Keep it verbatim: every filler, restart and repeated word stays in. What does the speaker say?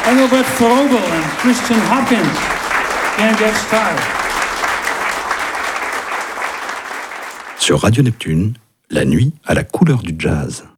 Engelbert Verobel and Christian Hopkins. Can't get started. Sur Radio Neptune, la nuit à la couleur du jazz.